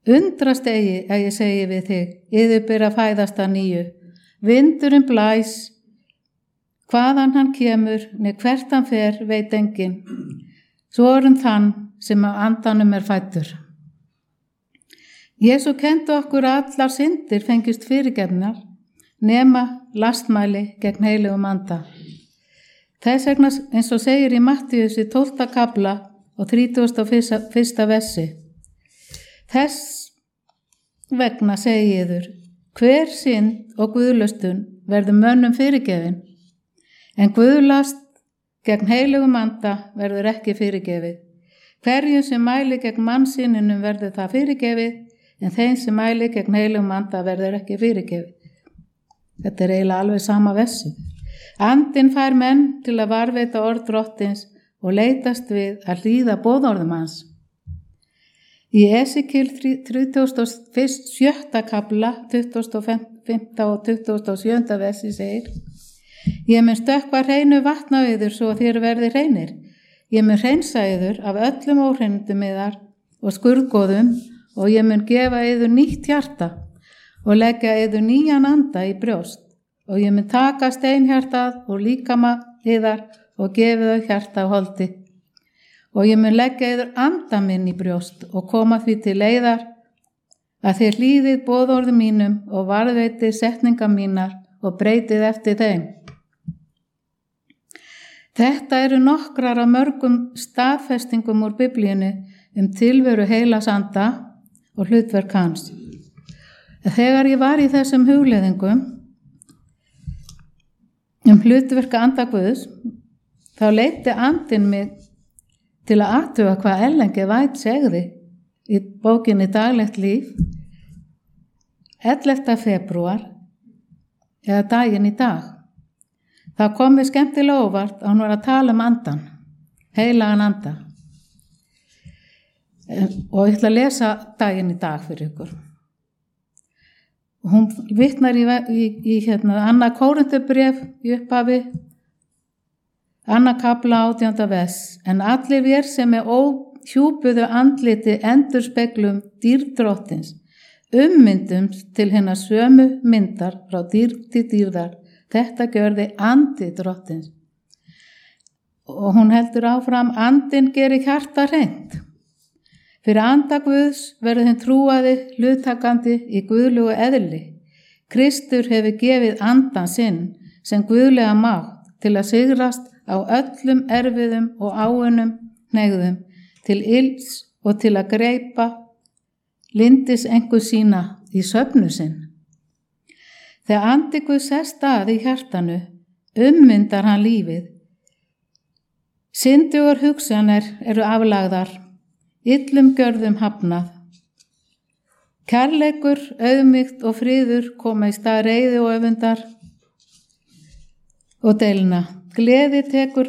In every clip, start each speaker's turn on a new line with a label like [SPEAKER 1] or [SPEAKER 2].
[SPEAKER 1] Undrast eigi að ég segi við þig, yður ber að fæðast að nýju. Vindurinn blæs, hvaðan hann kemur, né hvert hann fer, veit enginn. Svo þann sem af andanum er fæddur. Jesú kenndi okkur að allar syndir fengist fyrirgefnar, nema lastmæli gegn heilugum anda. Þess vegna eins og segir í Mattíusi 12. kafla og 31. versi. Þess vegna segi yður, hver synd og guðlustun verður mönnum fyrirgefin, en guðlast gegn heilugum anda verður ekki fyrirgefið. Hverjum sem mæli gegn mannssyninum verður það fyrirgefið, en þeim sem mæli gegn heilugum anda verður ekki fyrirgefið. Þetta er eiginlega alveg sama versi. Andinn fær menn til að varðveita orð Drottins og leitast við að hlýða boðorðum hans. Í Esekíel 37. kafla, 25. og 27. versi segir: Ég mun stökkva hreinu vatna yður svo þér verði hreinir. Ég mun hreinsa yður af öllum óhreinindum yðar og skurðgoðum og ég mun gefa yður nýtt hjarta og leggja yður nýjan anda í brjóst og ég mun taka steinhjartað og líkama yðar og gefa þau hjarta á holdi. Og ég mun leggja yður anda minn í brjóst og koma því til leiðar að þér hlýðið boðorðum mínum og varðveitið setningar mínar og breytið eftir þeim. Þetta eru nokkrar af mörgum staðfestingum úr Biblíunni tilveru heilags anda og hlutverk hans. Þegar ég var í þessum hugleiðingum hlutverk anda Guðs, þá leiddi andinn mig til að athuga hvað Ellen G. White segði í bókinni Daglegt líf 11. febrúar eða daginn í dag. Það kom mér skemmtilega óvart að hún var að tala andan, heilagan anda. Og ég ætla að lesa daginn í dag fyrir ykkur. Hún vitnar í Anna Kórinthubréf í upphafi, Anna kafla 18. vers. En allir vér sem með óhjúpuðu andliti endurspeglum dýrð Drottins, myndum til hinnar sömu myndar frá dýrð til dýrðar. Þetta gjörði andi Drottins. Og hún heldur áfram, andinn gerir hjarta hreint. Fyrir anda Guðs verður hinn trúaði hluttakandi í guðlugu eðli. Kristur hefur gefið andan sinn sem guðlega mátt til að sigrast á öllum erfiðum og áunnum hneigðum, til ills og til að greipa lindis engu sína í söfnu sinn. Þegar andi Guðs sest að í hjartanu, myndar hann lífið. Syndugar hugsanir eru aflagðar, illum gjörðum hafnað. Kærleikur, auðmýkt og friður koma í stað reiði og öfundar og deilna. Gleði tekur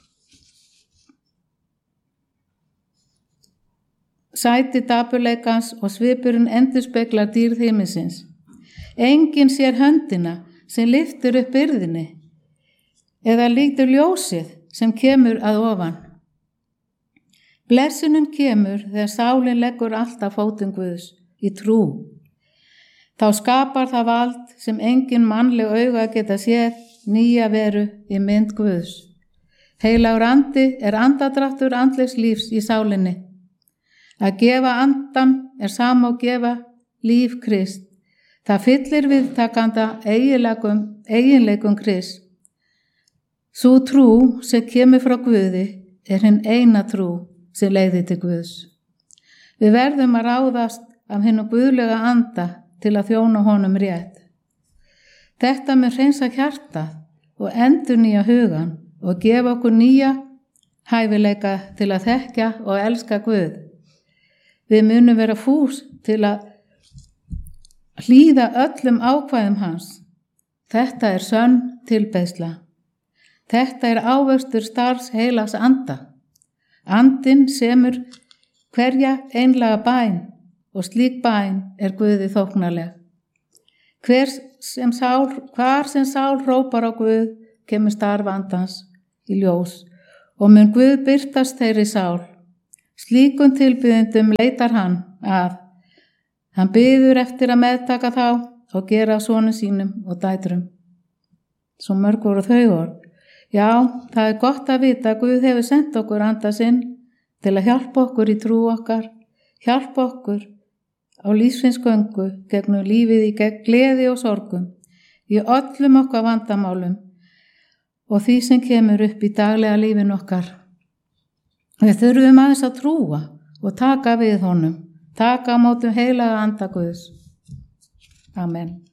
[SPEAKER 1] sæti dapurleikans og svipurinn endurspeglar dýrð himinsins. Enginn sér höndina sem lyftir upp byrðinni eða lítur ljósið sem kemur að ofan. Blessunin kemur þegar sálin leggur allt að fótum Guðs í trú. Þá skapar það vald sem engin mannleg auga geta séð nýja veru í mynd Guðs. Heilagur andi er andadráttur andlegs lífs í sálinni. Að gefa andan er sama og gefa líf Krist. Það fyllir viðtakanda eiginleikum Krist. Sú trú sem kemur frá Guði er hinn eina trú sem leiðir til Guðs. Við verðum að ráðast af hinum guðlega anda til að þjóna honum rétt. Þetta mun hreinsa hjartað og endurnýja hugan og gefa okkur nýja hæfileika til að þekkja og elska Guð. Við munum vera fús til að hlýða öllum ákvæðum hans. Þetta er sönn tilbeiðsla. Þetta er ávöxtur starfs heilags anda. Andinn semur hverja einlega bæn og slík bæn er Guði þóknarleg. Hvar sem sál hrópar á Guð kemur starf andans í ljós og mun Guð birtast þeirri sál. Slíkum tilbiðendum leitar hann að Hann biður eftir að meðtaka þá og gera sonum sínum og dætrum. Svo mörg voru þau orð. Já, það gott að vita að Guð hefur sendt okkur anda sinn til að hjálpa okkur í trú okkar, hjálpa okkur á lífsins göngu gegnum lífið í gegn gleði og sorgum, í öllum okkar vandamálum og því sem kemur upp í daglega lífin okkar. Við þurfum aðeins að trúa og taka við honum, taka á móti heilaga anda Guðs. Amen.